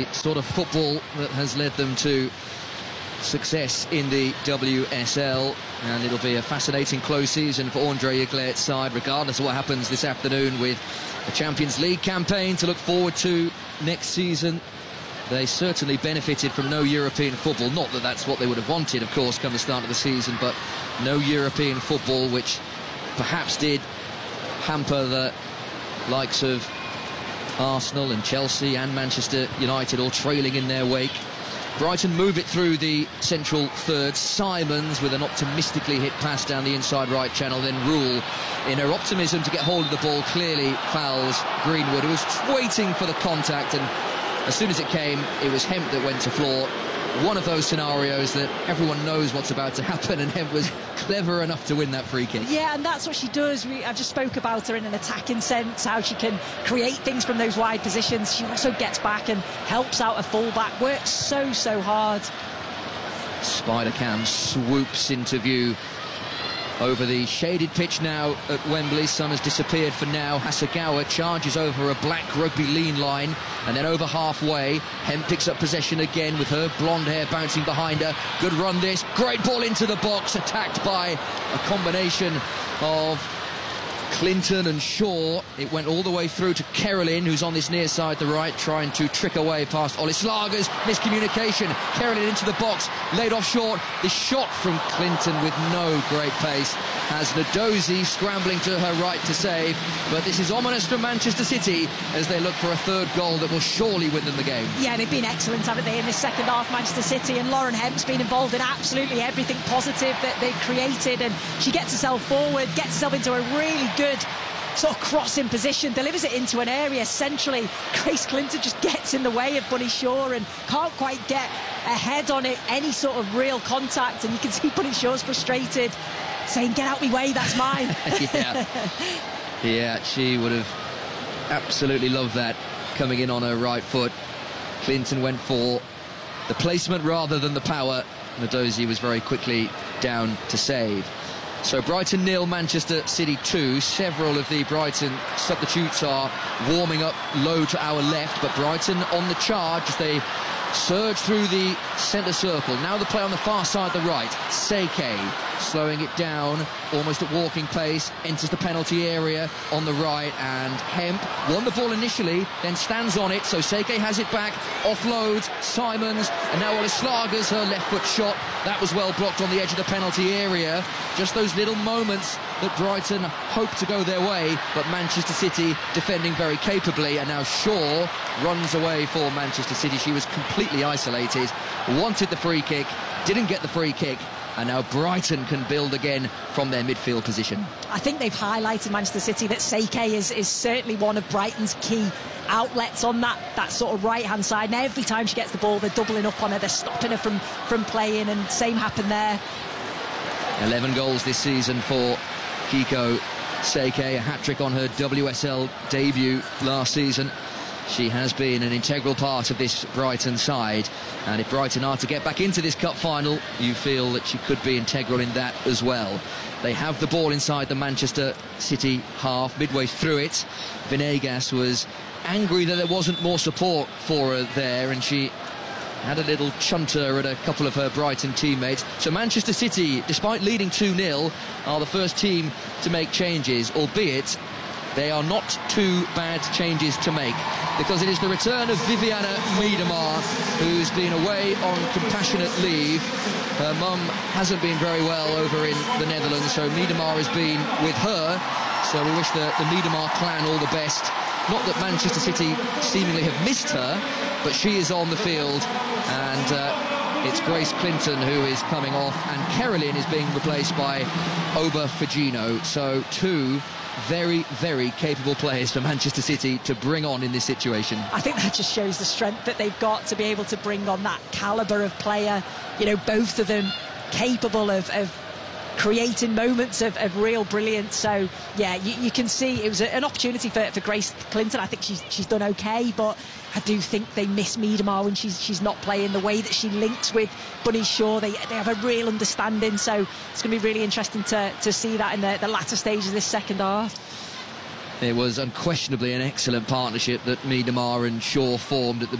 the sort of football that has led them to success in the WSL, and it'll be a fascinating close season for Andre Eglert's side, regardless of what happens this afternoon, with a Champions League campaign to look forward to next season. They certainly benefited from no European football, not that that's what they would have wanted, of course, come the start of the season, but no European football, which perhaps did hamper the likes of Arsenal and Chelsea and Manchester United, all trailing in their wake. Brighton move it through the central third. Simons with an optimistically hit pass down the inside right channel, then Rule, in her optimism to get hold of the ball, clearly fouls Greenwood, who was just waiting for the contact, and as soon as it came, it was Hemp that went to floor. One of those scenarios that everyone knows what's about to happen, and Hemp was clever enough to win that free kick. Yeah, and that's what she does. I just spoke about her in an attacking sense, how she can create things from those wide positions. She also gets back and helps out a fullback, works so hard. Spider Cam swoops into view over the shaded pitch now at Wembley. Sun has disappeared for now. Hasegawa charges over a black rugby lean line, and then over halfway, Hemp picks up possession again with her blonde hair bouncing behind her. Good run this, great ball into the box, attacked by a combination of Clinton and Shaw. It went all the way through to Kerolin, who's on this near side, the right, trying to trick away past Olislagers. Miscommunication. Kerolin into the box, laid off short. The shot from Clinton with no great pace has Nadozi scrambling to her right to save, but this is ominous for Manchester City as they look for a third goal that will surely win them the game. Yeah, they've been excellent, haven't they, in this second half, Manchester City, and Lauren Hemp's been involved in absolutely everything positive that they've created, and she gets herself forward, gets herself into a really good sort of crossing position, delivers it into an area centrally. Grace Clinton just gets in the way of Bunny Shaw and can't quite get ahead on it, any sort of real contact, and you can see Bunny Shaw's frustrated, saying, "Get out my way, that's mine." Yeah, she would have absolutely loved that, coming in on her right foot. Clinton went for the placement rather than the power. Nadozi was very quickly down to save. So Brighton 0, Manchester City 2. Several of the Brighton substitutes are warming up low to our left, but Brighton on the charge as they surge through the centre circle. Now the play on the far side, the right. Seike slowing it down, almost at walking pace, enters the penalty area on the right, and Hemp won the ball initially, then stands on it, so Seike has it back, offloads, Simons, and now Olislagers, her left foot shot. That was well blocked on the edge of the penalty area. Just those little moments that Brighton hope to go their way, but Manchester City defending very capably, and now Shaw runs away for Manchester City. She was completely isolated, wanted the free kick, didn't get the free kick, and now Brighton can build again from their midfield position. I think they've highlighted, Manchester City, that Seike is certainly one of Brighton's key outlets on that sort of right-hand side, and every time she gets the ball, they're doubling up on her, they're stopping her from playing, and same happened there. 11 goals this season for Kiko Seike, a hat-trick on her WSL debut last season. She has been an integral part of this Brighton side, and if Brighton are to get back into this cup final, you feel that she could be integral in that as well. They have the ball inside the Manchester City half. Midway through it, Venegas was angry that there wasn't more support for her there, and she had a little chunter at a couple of her Brighton teammates. So Manchester City, despite leading 2-0, are the first team to make changes, albeit they are not too bad changes to make, because it is the return of Vivianne Miedema, who's been away on compassionate leave. Her mum hasn't been very well over in the Netherlands, so Miedema has been with her. So we wish the Miedema clan all the best. Not that Manchester City seemingly have missed her, but she is on the field, and it's Grace Clinton who is coming off, and Kerolin is being replaced by Oba Fagino. So two very capable players for Manchester City to bring on in this situation. I think that just shows the strength that they've got to be able to bring on that calibre of player. You know, both of them capable of creating moments of real brilliance. So yeah, you can see it was an opportunity for Grace Clinton. I think she's done okay, but I do think they miss Miedema when she's not playing. The way that she links with Bunny Shaw, they have a real understanding, so it's going to be really interesting to see that in the latter stages of this second half. It was unquestionably an excellent partnership that Miedema and Shaw formed at the